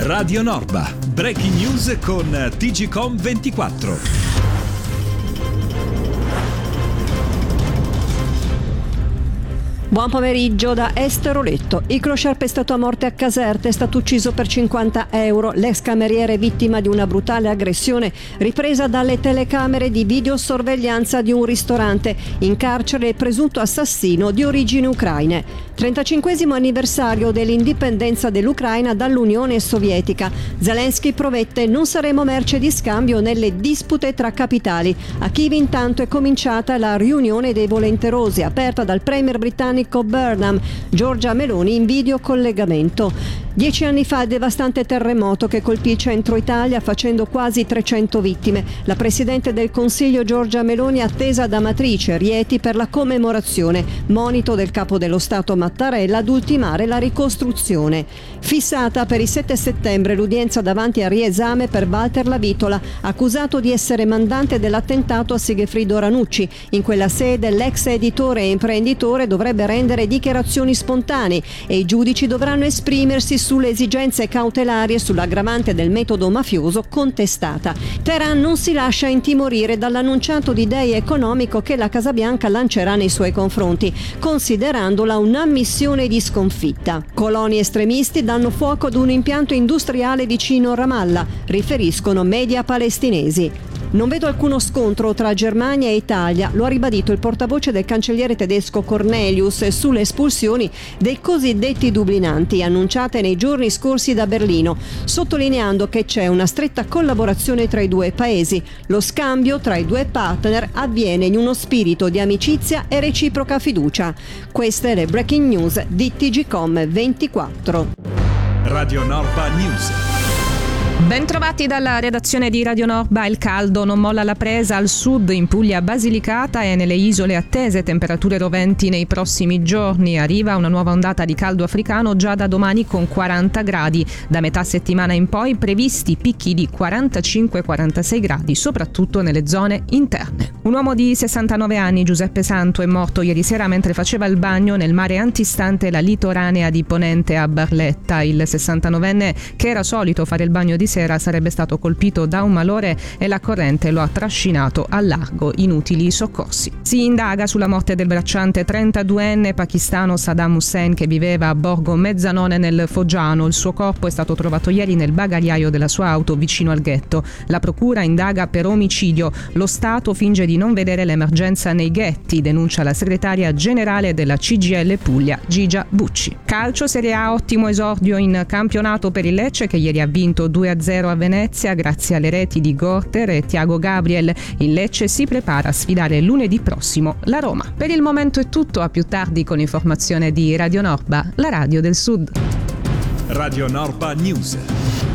Radio Norba, breaking news con TGcom 24. Buon pomeriggio da Estero Letto. Il clochard pestato a morte a Caserta è stato ucciso per 50 euro. L'ex cameriere vittima di una brutale aggressione ripresa dalle telecamere di videosorveglianza di un ristorante. In carcere il presunto assassino di origini ucraine. 35esimo anniversario dell'indipendenza dell'Ucraina dall'Unione Sovietica. Zelensky promette: non saremo merce di scambio nelle dispute tra capitali. A Kiev intanto è cominciata la riunione dei volenterosi aperta dal premier britannico Burnham. Giorgia Meloni in videocollegamento. 10 anni fa il devastante terremoto che colpì il centro Italia facendo quasi 300 vittime. La Presidente del Consiglio Giorgia Meloni attesa ad Amatrice, Rieti, per la commemorazione. Monito del Capo dello Stato Mattarella ad ultimare la ricostruzione. Fissata per il 7 settembre l'udienza davanti al riesame per Walter Lavitola, accusato di essere mandante dell'attentato a Sigefrido Ranucci. In quella sede l'ex editore e imprenditore dovrebbe rendere dichiarazioni spontanee e i giudici dovranno esprimersi sulle esigenze cautelari e sull'aggravante del metodo mafioso contestata. Teheran non si lascia intimorire dall'annunciato D-Day economico che la Casa Bianca lancerà nei suoi confronti, considerandola un'ammissione di sconfitta. Coloni estremisti danno fuoco ad un impianto industriale vicino Ramallah, riferiscono media palestinesi. Non vedo alcuno scontro tra Germania e Italia, lo ha ribadito il portavoce del cancelliere tedesco Cornelius sulle espulsioni dei cosiddetti dublinanti annunciate nei giorni scorsi da Berlino, sottolineando che c'è una stretta collaborazione tra i due paesi. Lo scambio tra i due partner avviene in uno spirito di amicizia e reciproca fiducia. Queste le breaking news di TGcom 24. Radio Norba News. Bentrovati dalla redazione di Radio Norba. Il caldo non molla la presa al sud, in Puglia Basilicata e nelle isole attese temperature roventi nei prossimi giorni. Arriva una nuova ondata di caldo africano già da domani con 40 gradi. Da metà settimana in poi previsti picchi di 45-46 gradi, soprattutto nelle zone interne. Un uomo di 69 anni, Giuseppe Santo, è morto ieri sera mentre faceva il bagno nel mare antistante la litoranea di Ponente a Barletta. Il 69enne, che era solito fare il bagno di sera, sarebbe stato colpito da un malore e la corrente lo ha trascinato al largo. Inutili soccorsi. Si indaga sulla morte del bracciante 32enne pakistano Saddam Hussein che viveva a Borgo Mezzanone nel Foggiano. Il suo corpo è stato trovato ieri nel bagagliaio della sua auto vicino al ghetto. La procura indaga per omicidio. Lo Stato finge di non vedere l'emergenza nei ghetti, denuncia la segretaria generale della CGIL Puglia, Gigia Bucci. Calcio Serie A, ottimo esordio in campionato per il Lecce che ieri ha vinto 2-0 a Venezia grazie alle reti di Gorter e Thiago Gabriel. Il Lecce si prepara a sfidare lunedì prossimo la Roma. Per il momento è tutto, a più tardi con informazione di Radio Norba, la radio del Sud. Radio Norba News.